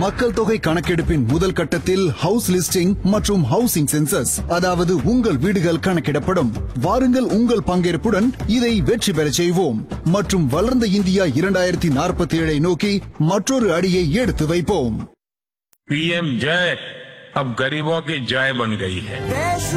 மக்கள் தொகை கணக்கெடுப்பின் முதல் கட்டத்தில் ஹவுஸ் லிஸ்டிங் மற்றும் ஹவுசிங் சென்சஸ், அதாவது உங்கள் வீடுகள் கணக்கிடப்படும். வாருங்கள், உங்கள் பங்கேற்புடன் இதை வெற்றி பெறச் செய்வோம் மற்றும் வளர்ந்த இந்தியா 2047 நோக்கி மற்றொரு அடியை எடுத்து வைப்போம். PM जय अब गरीबों की जय बन गई है.